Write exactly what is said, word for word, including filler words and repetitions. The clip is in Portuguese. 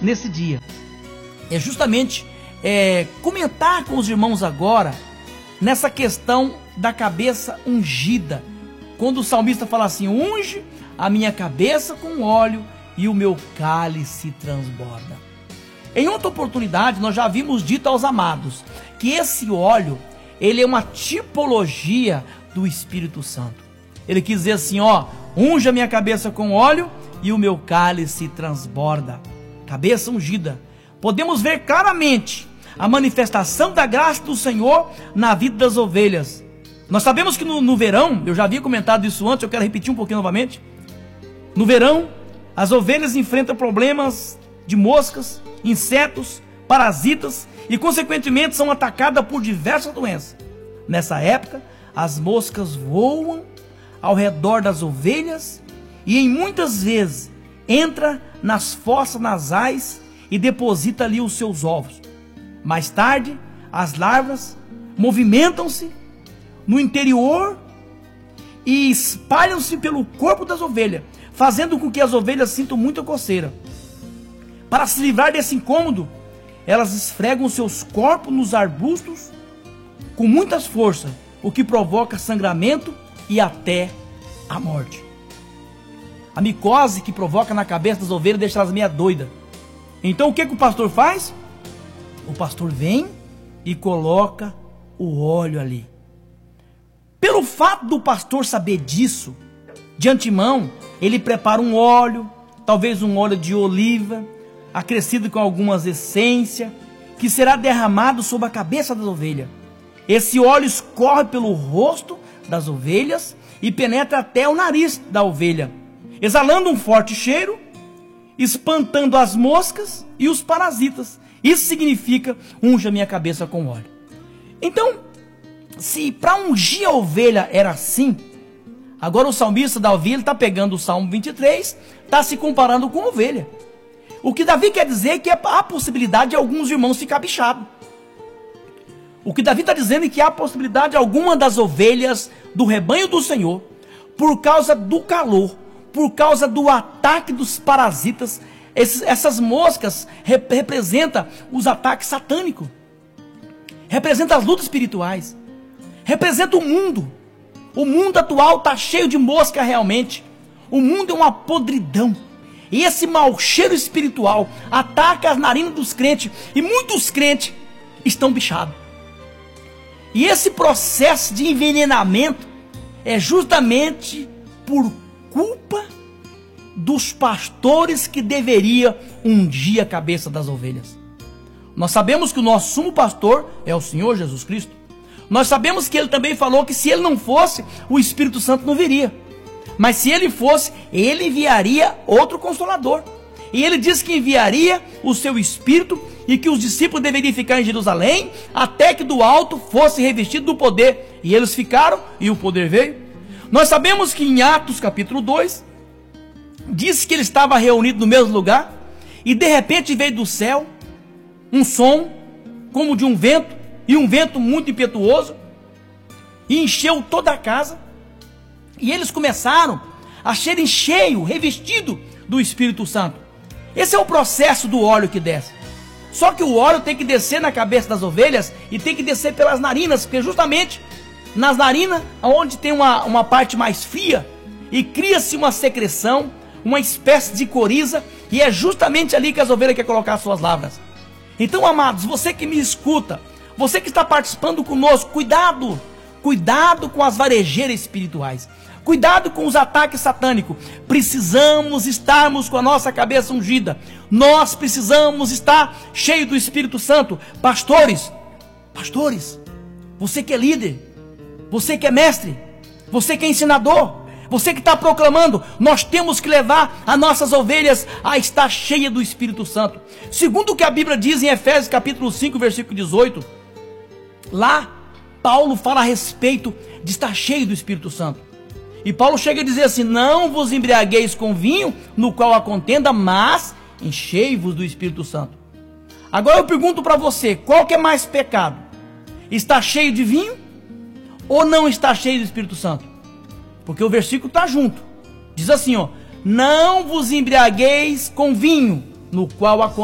nesse dia é justamente é, comentar com os irmãos agora nessa questão da cabeça ungida. Quando o salmista fala assim: unge a minha cabeça com óleo e o meu cálice transborda. Em outra oportunidade nós já havíamos dito aos amados que esse óleo, ele é uma tipologia do Espírito Santo. Ele quis dizer assim, ó, unge a minha cabeça com óleo e o meu cálice transborda. Cabeça ungida. Podemos ver claramente a manifestação da graça do Senhor na vida das ovelhas. Nós sabemos que no, no verão, eu já havia comentado isso antes, eu quero repetir um pouquinho novamente. No verão, as ovelhas enfrentam problemas de moscas, insetos, parasitas e consequentemente são atacadas por diversas doenças. Nessa época, as moscas voam ao redor das ovelhas e em muitas vezes entra nas fossas nasais e deposita ali os seus ovos. Mais tarde, as larvas movimentam-se no interior e espalham-se pelo corpo das ovelhas, fazendo com que as ovelhas sintam muita coceira. Para se livrar desse incômodo, elas esfregam seus corpos nos arbustos com muitas forças, o que provoca sangramento e até a morte. A micose que provoca na cabeça das ovelhas deixa elas meio doidas. Então o que, que o pastor faz? O pastor vem e coloca o óleo ali. Pelo fato do pastor saber disso, de antemão, ele prepara um óleo, talvez um óleo de oliva, acrescido com algumas essências, que será derramado sobre a cabeça das ovelhas. Esse óleo escorre pelo rosto das ovelhas e penetra até o nariz da ovelha, exalando um forte cheiro, espantando as moscas e os parasitas. Isso significa: unja minha cabeça com óleo. Então, se para ungir a ovelha era assim, agora o salmista Davi está pegando o Salmo vinte e três, está se comparando com a ovelha. O que Davi quer dizer é que há a possibilidade de alguns irmãos ficar bichados. O que Davi está dizendo é que há a possibilidade de alguma das ovelhas do rebanho do Senhor, por causa do calor, por causa do ataque dos parasitas, esses, essas moscas rep, representam os ataques satânicos, representam as lutas espirituais, representam o mundo. O mundo atual está cheio de mosca realmente. O mundo é uma podridão. E esse mau cheiro espiritual ataca as narinas dos crentes. E muitos crentes estão bichados. E esse processo de envenenamento é justamente por culpa dos pastores que deveriam ungir a cabeça das ovelhas. Nós sabemos que o nosso sumo pastor é o Senhor Jesus Cristo. Nós sabemos que ele também falou que se ele não fosse, o Espírito Santo não viria. Mas se ele fosse, ele enviaria outro Consolador. E ele disse que enviaria o seu Espírito e que os discípulos deveriam ficar em Jerusalém até que do alto fosse revestido do poder. E eles ficaram e o poder veio. Nós sabemos que em Atos capítulo dois, diz que ele estava reunido no mesmo lugar e de repente veio do céu um som como de um vento, e um vento muito impetuoso, e encheu toda a casa, e eles começaram a serem cheios, revestidos do Espírito Santo. Esse é o processo do óleo que desce. Só que o óleo tem que descer na cabeça das ovelhas e tem que descer pelas narinas, porque justamente nas narinas, onde tem uma, uma parte mais fria, e cria-se uma secreção, uma espécie de coriza, e é justamente ali que as ovelhas querem colocar suas lavras. Então, amados, você que me escuta, você que está participando conosco, cuidado, cuidado com as varejeiras espirituais, cuidado com os ataques satânicos. Precisamos estarmos com a nossa cabeça ungida, nós precisamos estar cheios do Espírito Santo. Pastores, pastores, você que é líder, você que é mestre, você que é ensinador, você que está proclamando, nós temos que levar as nossas ovelhas a estar cheias do Espírito Santo. Segundo o que a Bíblia diz em Efésios capítulo cinco, versículo dezoito, lá Paulo fala a respeito de estar cheio do Espírito Santo. E Paulo chega a dizer assim: não vos embriagueis com vinho, no qual há contenda, mas enchei-vos do Espírito Santo. Agora eu pergunto para você, qual que é mais pecado? Estar cheio de vinho ou não estar cheio do Espírito Santo? Porque o versículo está junto. Diz assim, ó: não vos embriagueis com vinho, no qual há